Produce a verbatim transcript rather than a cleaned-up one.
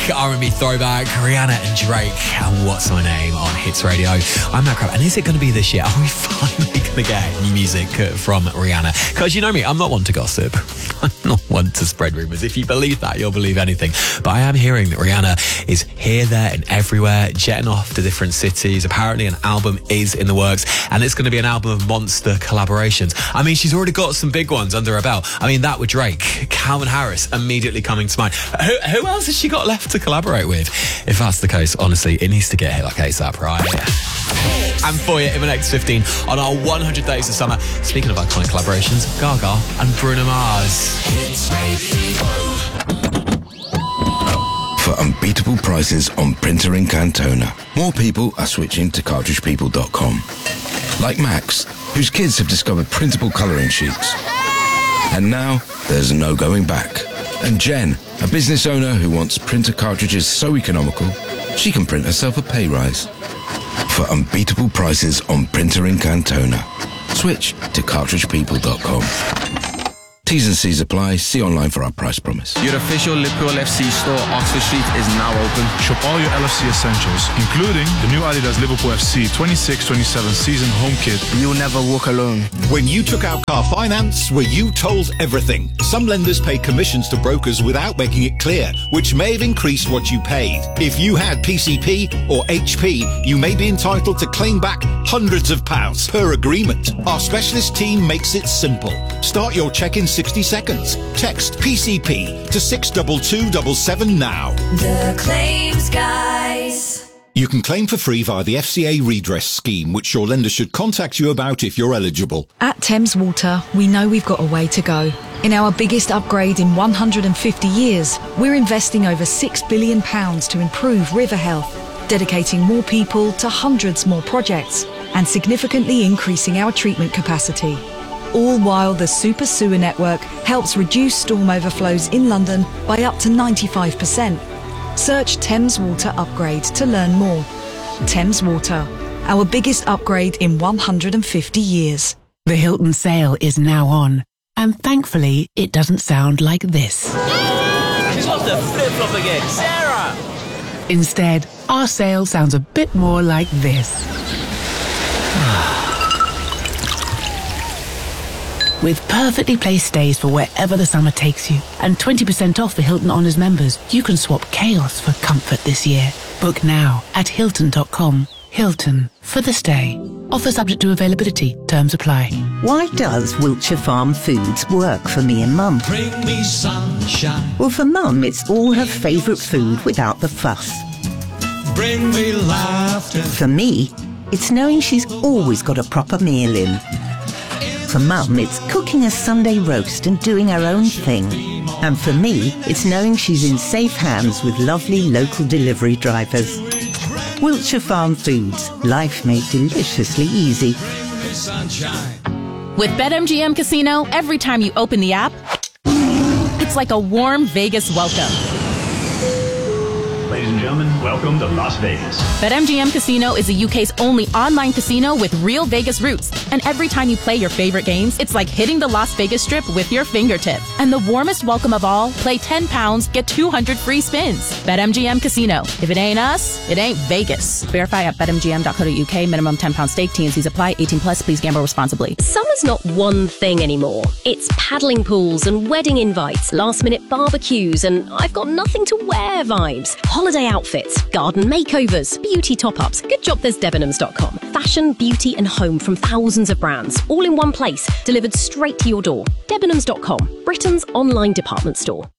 R and B throwback, Rihanna and Drake, and What's My Name on Hits Radio. I'm Matt Crab, and is it going to be this year? Are we finally going to get new music from Rihanna? Because you know me, I'm not one to gossip. I'm not one to spread rumours. If you believe that, you'll believe anything. But I am hearing that Rihanna is here, there and everywhere, jetting off to different cities. Apparently an album is in the works, and it's going to be an album of monster collaborations. I mean, she's already got some big ones under her belt. I mean, that with Drake, Calvin Harris immediately coming to mind. Who, who else has she got left to collaborate with? If that's the case, honestly, it needs to get hit like ASAP, right? And for you in the next fifteen on our one hundred days of summer. Speaking of iconic collaborations, Gaga and Bruno Mars. For unbeatable prices on printer in Cantona, more people are switching to cartridge people dot com. Like Max, whose kids have discovered printable colouring sheets. And now, there's no going back. And Jen, a business owner who wants printer cartridges so economical, she can print herself a pay rise. For unbeatable prices on printer in Cantona, switch to cartridge people dot com. T's and C's apply. See online for our price promise. Your official Liverpool F C store, Oxford Street, is now open. Shop all your L F C essentials, including the new Adidas Liverpool F C twenty-six twenty-seven season home kit. You'll never walk alone. When you took out car finance, were you told everything? Some lenders pay commissions to brokers without making it clear, which may have increased what you paid. If you had P C P or H P, you may be entitled to claim back hundreds of pounds per agreement. Our specialist team makes it simple. Start your check in sixty seconds. Text P C P to six two two seven seven now. The Claims Guys. You can claim for free via the F C A redress scheme, which your lender should contact you about if you're eligible. At Thames Water, we know we've got a way to go. In our biggest upgrade in one hundred fifty years, we're investing over six billion pounds to improve river health, dedicating more people to hundreds more projects, and significantly increasing our treatment capacity. All while the Super Sewer Network helps reduce storm overflows in London by up to ninety-five percent. Search Thames Water Upgrade to learn more. Thames Water, our biggest upgrade in one hundred fifty years. The Hilton sale is now on, and thankfully it doesn't sound like this. She's got the flip-flop again, Sarah! Instead, our sale sounds a bit more like this. With perfectly placed stays for wherever the summer takes you, and twenty percent off for Hilton Honors members, you can swap chaos for comfort this year. Book now at Hilton dot com. Hilton, for the stay. Offer subject to availability. Terms apply. Why does Wiltshire Farm Foods work for me and Mum? Bring me sunshine. Well, for Mum, it's all her favourite food without the fuss. Bring me laughter. For me, it's knowing she's always got a proper meal in. For Mum, it's cooking a Sunday roast and doing her own thing. And for me, it's knowing she's in safe hands with lovely local delivery drivers. Wiltshire Farm Foods, life made deliciously easy. With BetMGM Casino, every time you open the app, it's like a warm Vegas welcome. Ladies and gentlemen, welcome to Las Vegas. BetMGM Casino is the U K's only online casino with real Vegas roots. And every time you play your favorite games, it's like hitting the Las Vegas Strip with your fingertip. And the warmest welcome of all, play ten pounds, get two hundred free spins. BetMGM Casino. If it ain't us, it ain't Vegas. Verify at bet M G M dot co dot U K. Minimum ten pound stake. T and C's apply. eighteen plus. Please gamble responsibly. Summer's not one thing anymore. It's paddling pools and wedding invites, last minute barbecues, and I've got nothing to wear vibes. Holiday outfits, garden makeovers, beauty top-ups. Good job there's Debenhams dot com. Fashion, beauty and home from thousands of brands, all in one place, delivered straight to your door. Debenhams dot com, Britain's online department store.